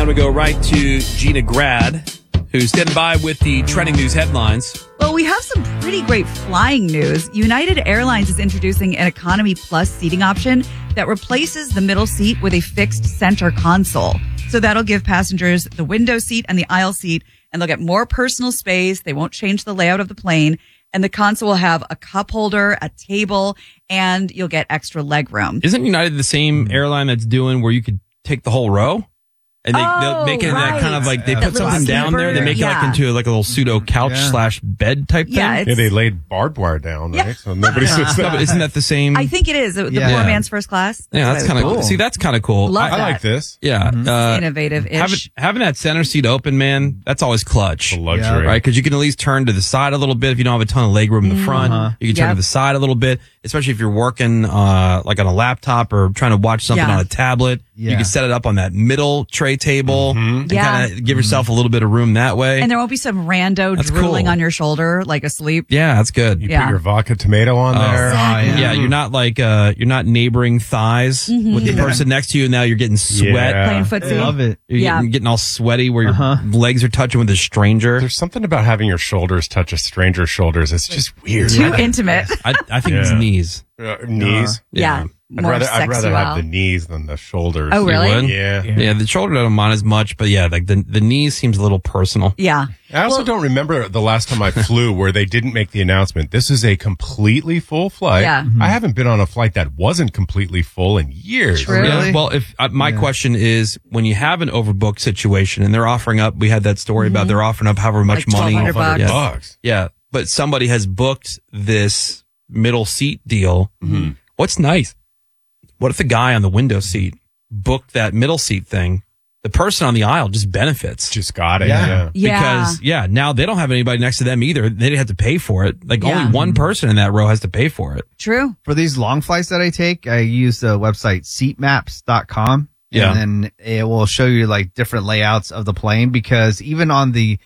Time to go right to Gina Grad, who's standing by with the trending news headlines. Well, we have some pretty great flying news. United Airlines is introducing an Economy Plus seating option that replaces the middle seat with a fixed center console. So that'll give passengers the window seat and the aisle seat, and they'll get more personal space. They won't change the layout of the plane. And the console will have a cup holder, a table, and you'll get extra leg room. Isn't United the same airline that's doing where you could take the whole row? And they'll make it that kind of like, they put something down there. They make it like into like a little pseudo couch slash bed type thing. Yeah, they laid barbed wire down, right? So nobody sits there. But isn't that the same? I think it is. The poor man's first class. Yeah, that's kind of cool. See, that's kind of cool. Love I like this. Yeah. Innovative-ish. Having that center seat open, man, that's always clutch. It's a luxury. Right? Because you can at least turn to the side a little bit if you don't have a ton of leg room in the front. You can turn to the side a little bit, especially if you're working like on a laptop or trying to watch something on a tablet. You can set it up on that middle tray table and kind of give yourself a little bit of room that way. And there won't be some rando drooling on your shoulder like asleep. Yeah, that's good. You put your vodka tomato on there. Exactly. Yeah, you're not like you're not neighboring thighs with the person next to you. Now you're getting sweat. Playing footsie. I love it. You're getting all sweaty where your legs are touching with a stranger. There's something about having your shoulders touch a stranger's shoulders. It's just weird. Too intimate. I think it's knees. Knees? Yeah. I'd rather have the knees than the shoulders. Oh, really? You would? Yeah. The shoulder I don't mind as much, but yeah, like the knees seems a little personal. Yeah. I also don't remember the last time I flew where they didn't make the announcement. This is a completely full flight. Yeah. I haven't been on a flight that wasn't completely full in years. True. Yeah, well, if my question is, when you have an overbooked situation and they're offering up, we had that story about they're offering up however much Like money. $1,200 $bucks. Yeah, but somebody has booked this middle seat deal. What's nice? What if the guy on the window seat booked that middle seat thing? The person on the aisle just benefits. Just got it. Yeah. Because, now they don't have anybody next to them either. They didn't have to pay for it. Like, only one person in that row has to pay for it. True. For these long flights that I take, I use the website seatmaps.com. Yeah. And then it will show you like different layouts of the plane, because even on the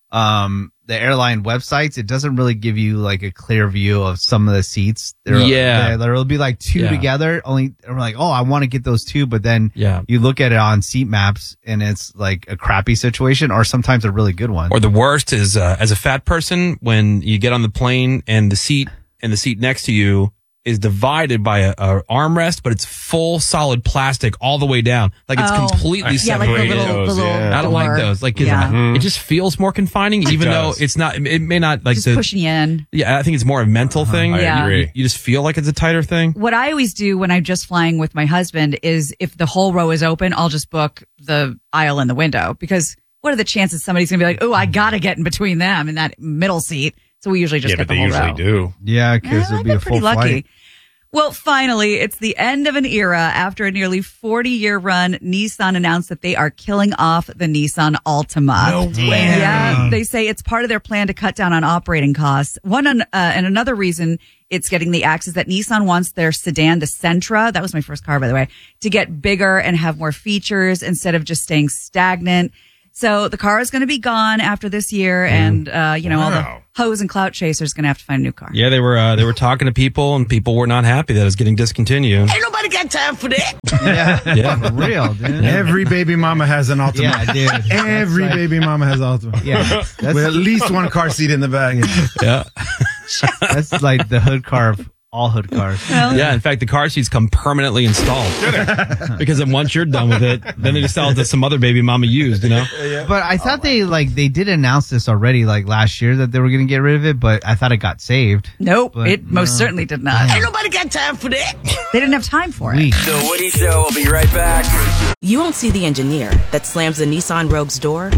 airline websites, it doesn't really give you like a clear view of some of the seats. There'll be like two together. Only we're like, oh, I want to get those two, but then you look at it on Seat Maps and it's like a crappy situation, or sometimes a really good one. Or the worst is as a fat person, when you get on the plane and the seat next to you is divided by a armrest, but it's full solid plastic all the way down. Like it's completely separated. Like the little I don't like those. Like it just feels more confining, even though it's not. It may not like just pushing you in. Yeah, I think it's more a mental thing. I agree. You just feel like it's a tighter thing. What I always do when I'm just flying with my husband is, if the whole row is open, I'll just book the aisle and the window, because what are the chances somebody's gonna be like, oh, I gotta get in between them in that middle seat? So we usually just get the whole row. Yeah, but they usually do. Yeah, because it'll be a full flight. Well, finally, it's the end of an era. After a nearly 40-year run, Nissan announced that they are killing off the Nissan Altima. No way. Yeah, they say it's part of their plan to cut down on operating costs. And another reason it's getting the axe is that Nissan wants their sedan, the Sentra, that was my first car, by the way, to get bigger and have more features instead of just staying stagnant. So the car is going to be gone after this year, and all the hoes and clout chasers going to have to find a new car. Yeah, they were talking to people, and people were not happy that it was getting discontinued. Ain't nobody got time for that. Yeah, for real, dude. Every baby mama has an Altima. Yeah, dude. Every baby mama has Altima. Yeah, with at least one car seat in the back. Yeah, that's like the hood car of all hood cars. Yeah, in fact, the car seats come permanently installed. Because then once you're done with it, then they just sell it to some other baby mama used, you know? But I thought they did announce this already, like last year, that they were going to get rid of it, but I thought it got saved. Nope, But it most certainly did not. Ain't nobody got time for that. They didn't have time for it. The Woody Show will be right back. You won't see the engineer that slams the Nissan Rogue's door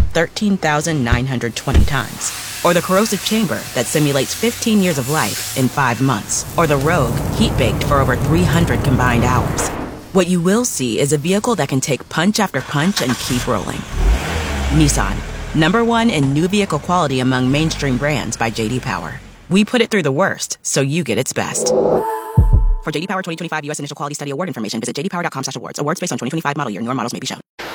13,920 times. Or the corrosive chamber that simulates 15 years of life in 5 months. Or the Rogue heat-baked for over 300 combined hours. What you will see is a vehicle that can take punch after punch and keep rolling. Nissan, #1 in new vehicle quality among mainstream brands by J.D. Power. We put it through the worst, so you get its best. For J.D. Power 2025 U.S. Initial Quality Study Award information, visit jdpower.com/awards. Awards based on 2025 model year. Newer models may be shown.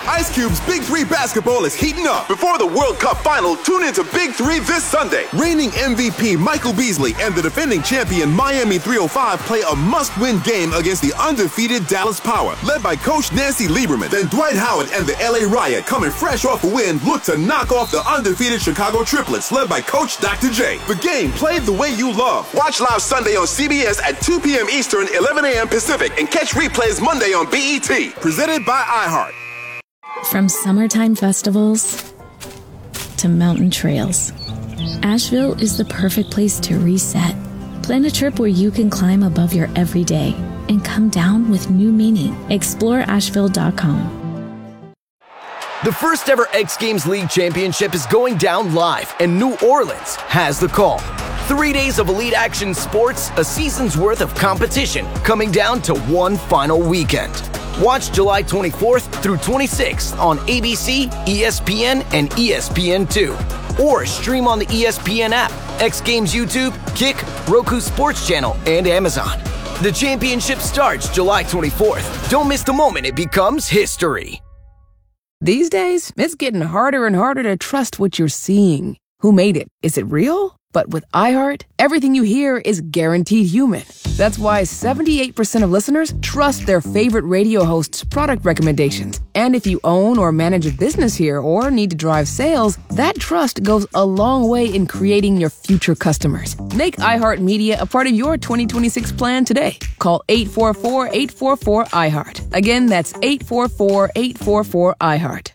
Ice Cube's Big 3 basketball is heating up. Before the World Cup final, tune into Big 3 this Sunday. Reigning MVP Michael Beasley and the defending champion Miami 305 play a must-win game against the undefeated Dallas Power, led by Coach Nancy Lieberman. Then Dwight Howard and the LA Riot, coming fresh off a win, look to knock off the undefeated Chicago Triplets, led by Coach Dr. J. The game played the way you love. Watch live Sunday on CBS at 2 p.m. Eastern, 11 a.m. Pacific, and catch replays Monday on BET. Presented by iHeart. From summertime festivals to mountain trails, Asheville is the perfect place to reset. Plan a trip where you can climb above your everyday and come down with new meaning. Explore Asheville.com. The first ever X Games League Championship is going down live, and New Orleans has the call. 3 days of elite action sports, a season's worth of competition, coming down to one final weekend. Watch July 24th through 26th on ABC, ESPN, and ESPN2. Or stream on the ESPN app, X Games YouTube, Kick, Roku Sports Channel, and Amazon. The championship starts July 24th. Don't miss the moment it becomes history. These days, it's getting harder and harder to trust what you're seeing. Who made it? Is it real? But with iHeart, everything you hear is guaranteed human. That's why 78% of listeners trust their favorite radio hosts' product recommendations. And if you own or manage a business here or need to drive sales, that trust goes a long way in creating your future customers. Make iHeartMedia a part of your 2026 plan today. Call 844-844-iHeart. Again, that's 844-844-iHeart.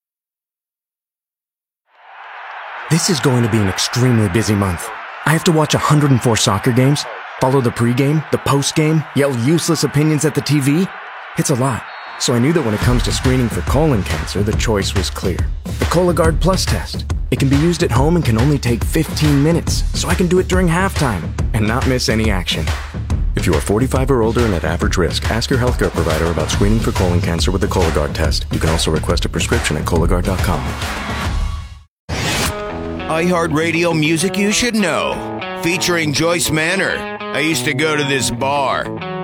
This is going to be an extremely busy month. I have to watch 104 soccer games, follow the pregame, the postgame, yell useless opinions at the TV. It's a lot. So I knew that when it comes to screening for colon cancer, the choice was clear. The Cologuard Plus test. It can be used at home and can only take 15 minutes, so I can do it during halftime and not miss any action. If you are 45 or older and at average risk, ask your healthcare provider about screening for colon cancer with the Cologuard test. You can also request a prescription at Cologuard.com. iHeartRadio music you should know. Featuring Joyce Manor. I used to go to this bar.